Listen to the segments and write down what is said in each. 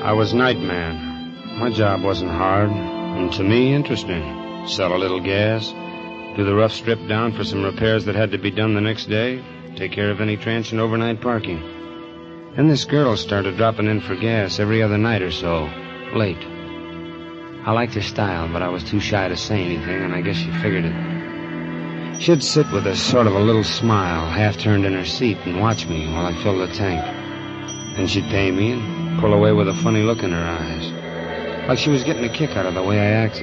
I was night man. My job wasn't hard, and to me, interesting. Sell a little gas, do the rough strip down for some repairs that had to be done the next day, take care of any transient overnight parking. Then this girl started dropping in for gas every other night or so, late. I liked her style, but I was too shy to say anything, and I guess she figured it. She'd sit with a sort of a little smile, half-turned in her seat, and watch me while I filled the tank. Then she'd pay me and pull away with a funny look in her eyes, like she was getting a kick out of the way I acted.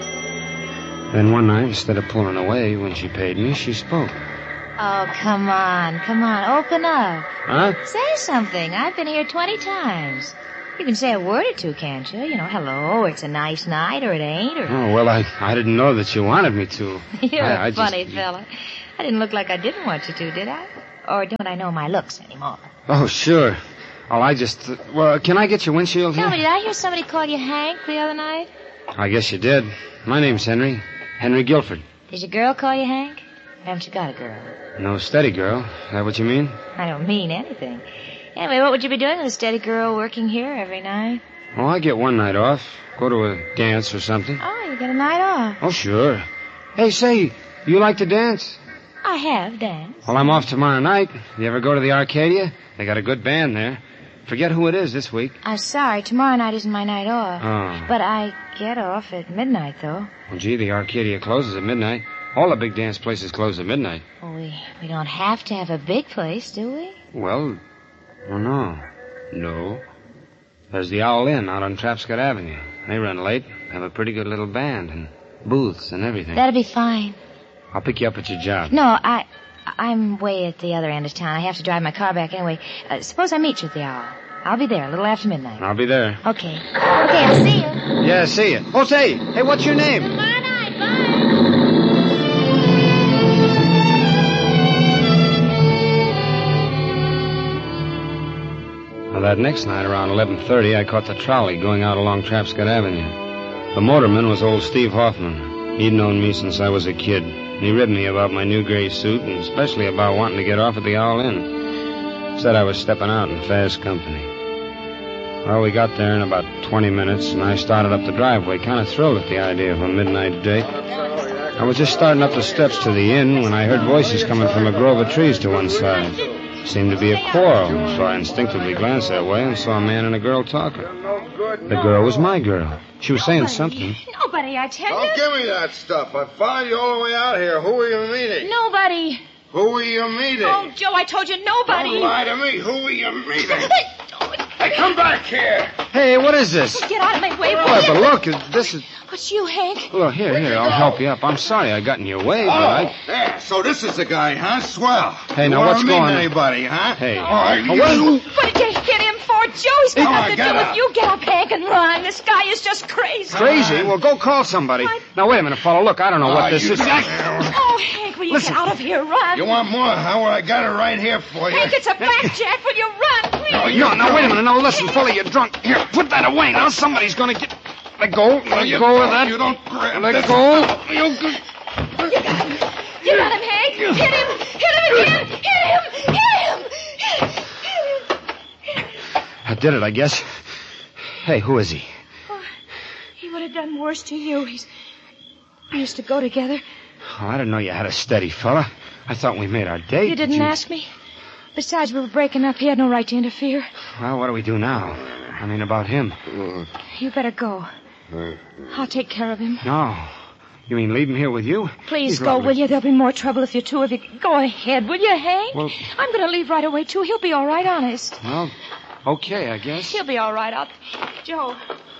Then one night, instead of pulling away when she paid me, she spoke. Oh, come on, open up. Huh? Say something. I've been here 20 times. You can say a word or two, can't you? You know, hello, it's a nice night, or it ain't, or... Oh, well, I didn't know that you wanted me to. You're a funny fella. I didn't look like I didn't want you to, did I? Or don't I know my looks anymore? Oh, sure. Well, well, can I get your windshield here? Tell me, did I hear somebody call you Hank the other night? I guess you did. My name's Henry. Henry Guilford. Did your girl call you Hank? Haven't you got a girl? No steady girl. Is that what you mean? I don't mean anything. Anyway, what would you be doing with a steady girl working here every night? Oh, I get one night off. Go to a dance or something. Oh, you get a night off. Oh, sure. Hey, say, you like to dance? I have danced. Well, I'm off tomorrow night. You ever go to the Arcadia? They got a good band there. Forget who it is this week. I'm sorry, tomorrow night isn't my night off. Oh. But I get off at midnight, though. Well, gee, the Arcadia closes at midnight. All the big dance places close at midnight. Well, we don't have to have a big place, do we? Well, no. No. There's the Owl Inn out on Trapscott Avenue. They run late, have a pretty good little band and booths and everything. That'll be fine. I'll pick you up at your job. No, I'm way at the other end of town. I have to drive my car back anyway. Suppose I meet you at the Owl. I'll be there a little after midnight. I'll be there. Okay, I'll see you. Yeah, see you. Oh, say, hey, what's your name? Tomorrow night, bye. Well, that next night, around 11:30, I caught the trolley going out along Trapscott Avenue. The motorman was old Steve Hoffman. He'd known me since I was a kid. He ribbed me about my new gray suit, and especially about wanting to get off at the Owl Inn. Said I was stepping out in fast company. Well, we got there in about 20 minutes, and I started up the driveway, kind of thrilled at the idea of a midnight date. I was just starting up the steps to the inn when I heard voices coming from a grove of trees to one side. Seemed to be a quarrel, so I instinctively glanced that way and saw a man and a girl talking. The girl was my girl. She was saying something. Nobody, I tell you. Don't give me that stuff. I followed you all the way out here. Who are you meeting? Nobody. Who are you meeting? Oh, Joe, I told you nobody. Don't lie to me. Who are you meeting? Hey, come back here. Hey, what is this? Get out of my way, will Well, you? but look, this is... What's you, Hank? Look, here, I'll help you up. I'm sorry I got in your way, but Oh, there. So this is the guy, huh? Swell. Hey, now you what's going on? Anybody, huh? Hey. All right, Oh, you... What did you hit him for, Joe? He's got Come on, nothing to get do up. with you. Get up, Hank, and run. This guy is just crazy. Crazy? Well, go call somebody. What? Now, wait a minute, fella. Look, I don't know what this you is. Oh, Hank, will you Listen. get out of here? Run. You want more, huh? Well, I got it right here for you. Hank, it's a blackjack. Will you run, please? No, wait a minute. No, listen, fella, you're drunk. Here, put that away. Now somebody's going to get... Let go. Let go of that. You don't grab Let this. go. You got him, Hank. Hit him. Hit him again. Hit him. I did it, I guess. Hey, who is he? Oh, he would have done worse to you. We used to go together. Oh, I didn't know you had a steady fella. I thought we made our date. You didn't ask me. Besides, we were breaking up. He had no right to interfere. Well, what do we do now? I mean, about him. You better go. I'll take care of him. No. You mean leave him here with you? Please He's go, lovely. will you? There'll be more trouble if you two of you... Go ahead, will you, Hank? Well- I'm going to leave right away, too. He'll be all right, honest. Well, okay, I guess. He'll be all right. Joe.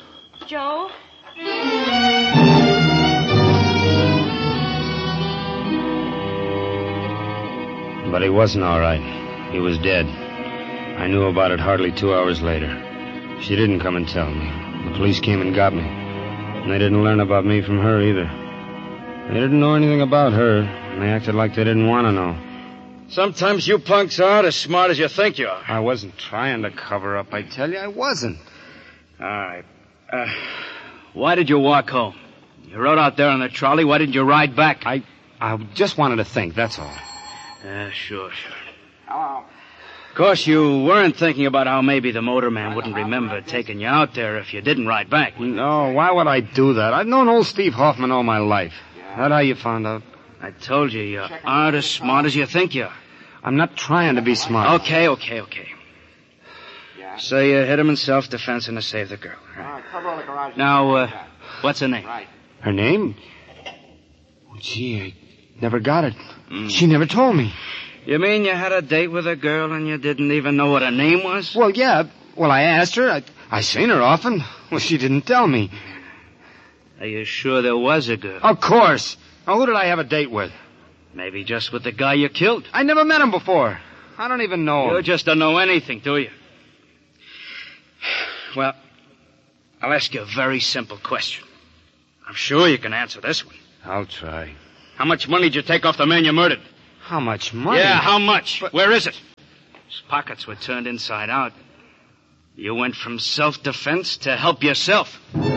But he wasn't all right. He was dead. I knew about it hardly 2 hours later. She didn't come and tell me. The police came and got me. And they didn't learn about me from her either. They didn't know anything about her, and they acted like they didn't want to know. Sometimes you punks aren't as smart as you think you are. I wasn't trying to cover up, I tell you. I wasn't. All right. Why did you walk home? You rode out there on the trolley. Why didn't you ride back? I just wanted to think, that's all. Sure. Hello. Of course, you weren't thinking about how maybe the motorman wouldn't remember taking you out there if you didn't ride back. No, why would I do that? I've known old Steve Hoffman all my life. That how you found out? I told you, you aren't as smart as you think you are. I'm not trying to be smart. Okay. So you hit him in self-defense and to save the girl. Now, what's her name? Her name? Gee, I never got it. She never told me. You mean you had a date with a girl and you didn't even know what her name was? Well, yeah. Well, I asked her. I seen her often. Well, she didn't tell me. Are you sure there was a girl? Of course. Now, who did I have a date with? Maybe just with the guy you killed. I never met him before. I don't even know him. You just don't know anything, do you? Well, I'll ask you a very simple question. I'm sure you can answer this one. I'll try. How much money did you take off the man you murdered? How much money? Yeah, how much? But... Where is it? His pockets were turned inside out. You went from self-defense to help yourself.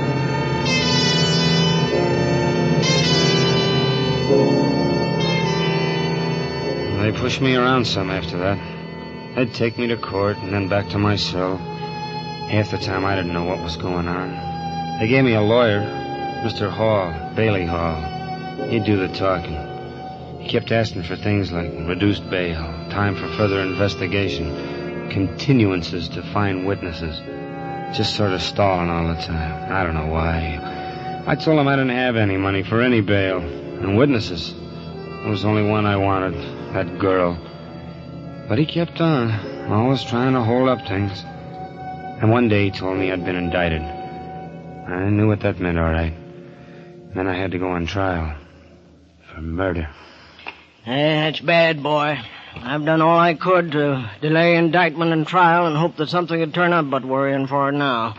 They pushed me around some after that. They'd take me to court and then back to my cell. Half the time I didn't know what was going on. They gave me a lawyer, Mr. Hall, Bailey Hall. He'd do the talking. He kept asking for things like reduced bail, time for further investigation, continuances to find witnesses. Just sort of stalling all the time. I don't know why. I told him I didn't have any money for any bail. And witnesses. There was only one I wanted, that girl. But he kept on, always trying to hold up things. And one day he told me I'd been indicted. I knew what that meant, all right. Then I had to go on trial for murder. That's bad, boy. I've done all I could to delay indictment and trial and hope that something would turn up, but worrying for it now.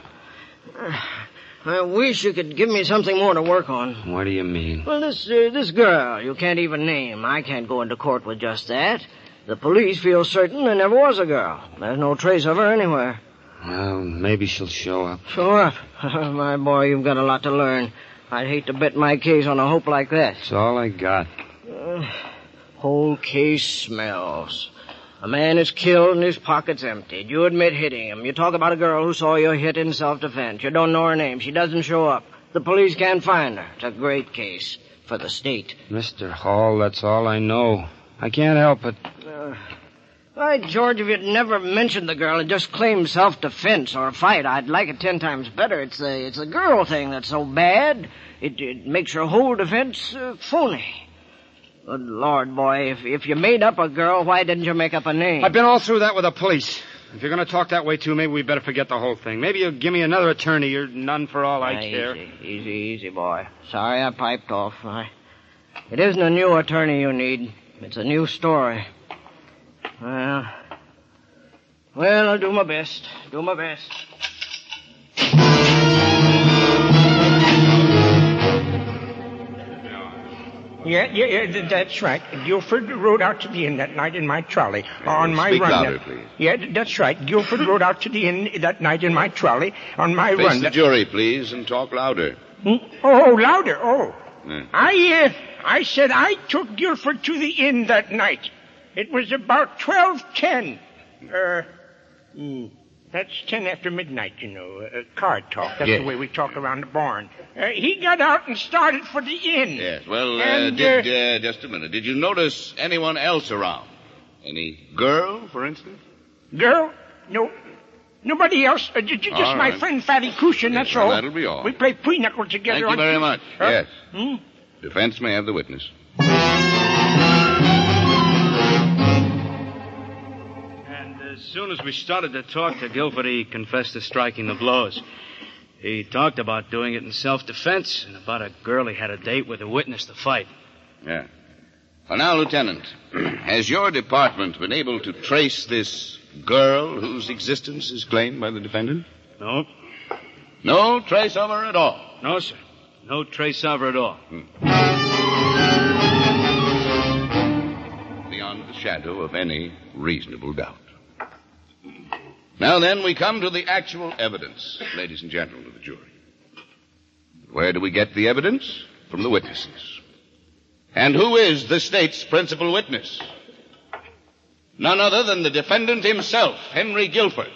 I wish you could give me something more to work on. What do you mean? Well, this girl you can't even name. I can't go into court with just that. The police feel certain there never was a girl. There's no trace of her anywhere. Well, maybe she'll show up. Show up? My boy, you've got a lot to learn. I'd hate to bet my case on a hope like that. That's all I got. Whole case smells. A man is killed and his pocket's emptied. You admit hitting him. You talk about a girl who saw you hit in self-defense. You don't know her name. She doesn't show up. The police can't find her. It's a great case for the state. Mr. Hall, that's all I know. I can't help it. Why, George, if you'd never mentioned the girl and just claimed self-defense or a fight, I'd like it 10 times better. It's the girl thing that's so bad. It makes your whole defense phony. Good Lord, boy, if you made up a girl, why didn't you make up a name? I've been all through that with the police. If you're going to talk that way, too, maybe we better forget the whole thing. Maybe you'll give me another attorney. You're none for all I care. Easy, boy. Sorry I piped off. It isn't a new attorney you need. It's a new story. Well, I'll do my best. Yeah, that's right. Guilford rode out to the inn that night in my trolley. On my Speak run. louder, please. Yeah, that's right. Guilford rode out to the inn that night in my trolley on my Face run. the jury, please, and talk louder. Oh, louder. Oh. Yeah. I said I took Guilford to the inn that night. It was about 12:10. That's 10 after midnight, you know. Card talk. That's Yes. the way we talk around the barn. He got out and started for the inn. Yes, well, And, just a minute. Did you notice anyone else around? Any girl, for instance? Girl? No. Nobody else. Just All my right. friend Fatty Cushion, Yes, that's well, all. that'll be all. We play pinochle together. Thank you very much. Huh? Yes. Defense may have the witness. And as soon as we started to talk to Guilford, he confessed to striking the blows. He talked about doing it in self-defense and about a girl he had a date with who witnessed the fight. Yeah. Well, now, Lieutenant, has your department been able to trace this girl whose existence is claimed by the defendant? No. No trace of her at all. No, sir. No trace of her at all. Beyond the shadow of any reasonable doubt. Now then, we come to the actual evidence, ladies and gentlemen of the jury. Where do we get the evidence? From the witnesses. And who is the state's principal witness? None other than the defendant himself, Henry Guilford.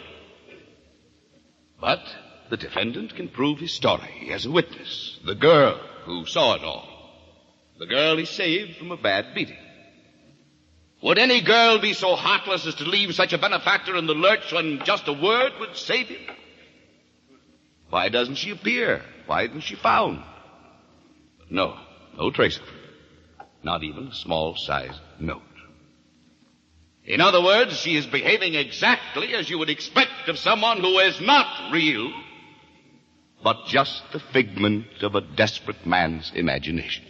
But the defendant can prove his story as a witness. The girl who saw it all. The girl he saved from a bad beating. Would any girl be so heartless as to leave such a benefactor in the lurch when just a word would save him? Why doesn't she appear? Why isn't she found? But no trace of her. Not even a small-sized note. In other words, she is behaving exactly as you would expect of someone who is not real, but just the figment of a desperate man's imagination.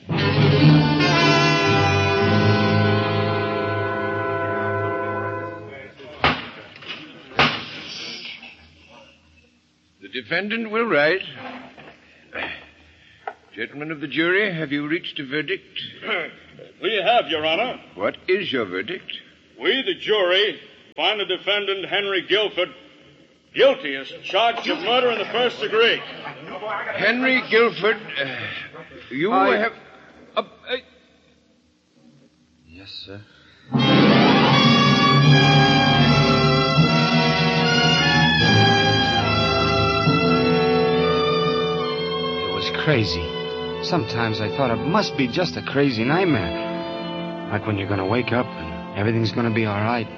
The defendant will rise. Gentlemen of the jury, have you reached a verdict? We have, Your Honor. What is your verdict? We, the jury, find the defendant, Henry Guilford, guilty as charged of murder in the first degree. Henry Guilford, you have... Yes, sir. It was crazy. Sometimes I thought it must be just a crazy nightmare. Like when you're going to wake up and everything's going to be all right.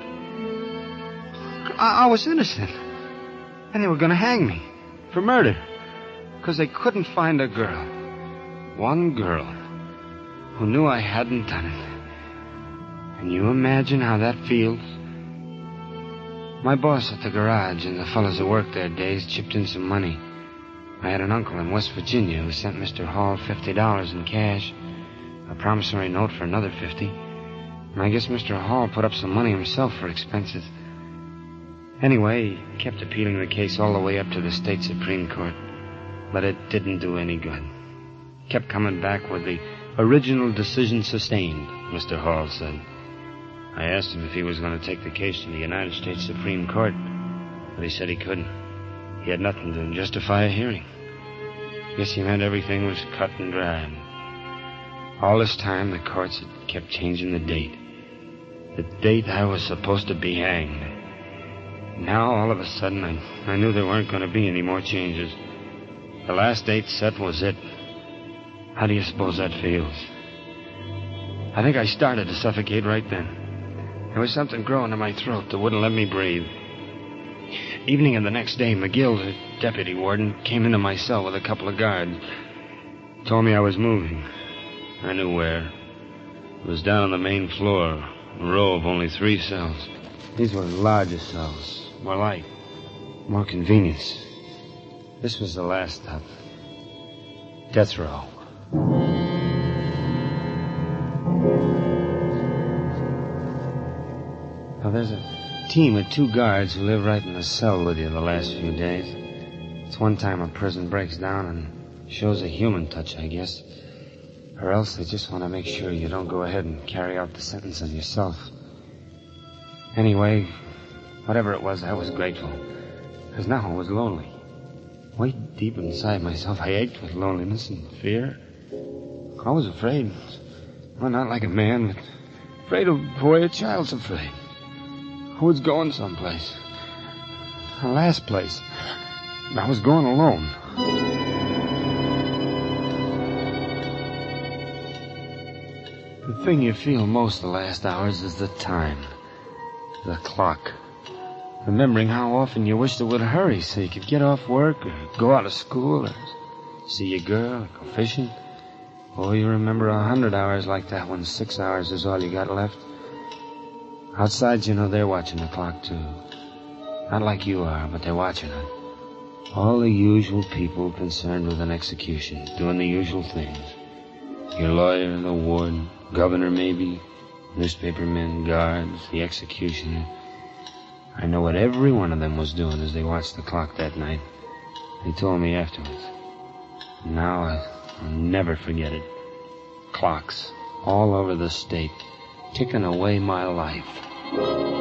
I was innocent. And they were going to hang me for murder. Because they couldn't find a girl. One girl who knew I hadn't done it. Can you imagine how that feels? My boss at the garage and the fellows who worked there days chipped in some money. I had an uncle in West Virginia who sent Mr. Hall $50 in cash, a promissory note for another $50. And I guess Mr. Hall put up some money himself for expenses. Anyway, he kept appealing the case all the way up to the state Supreme Court. But it didn't do any good. Kept coming back with the original decision sustained, Mr. Hall said. I asked him if he was going to take the case to the United States Supreme Court, but he said he couldn't. He had nothing to justify a hearing. Guess he meant everything was cut and dried. All this time, the courts had kept changing the date. The date I was supposed to be hanged. Now, all of a sudden, I knew there weren't going to be any more changes. The last date set was it. How do you suppose that feels? I think I started to suffocate right then. There was something growing in my throat that wouldn't let me breathe. Evening of the next day, McGill, the deputy warden, came into my cell with a couple of guards. Told me I was moving. I knew where. It was down on the main floor, a row of only 3 cells. These were larger cells, more light, more convenience. This was the last stop. Death row. Now, there's a team of 2 guards who live right in the cell with you the last few days. It's one time a prison breaks down and shows a human touch, I guess. Or else they just want to make sure you don't go ahead and carry out the sentence on yourself. Anyway, whatever it was, I was grateful. Because now I was lonely. Way deep inside myself, I ached with loneliness and fear. I was afraid. Well, not like a man, but afraid of the way a child's afraid. I was going someplace. The last place. I was going alone. The thing you feel most the last hours is the time. The clock. Remembering how often you wished it would hurry so you could get off work or go out of school or see a girl or go fishing. Oh, you remember 100 hours like that when 6 hours is all you got left. Outside, you know, they're watching the clock, too. Not like you are, but they're watching it. All the usual people concerned with an execution, doing the usual things. Your lawyer, the warden, governor maybe, newspapermen, guards, the executioner. I know what every one of them was doing as they watched the clock that night. They told me afterwards. Now I'll never forget it. Clocks all over the state, ticking away my life.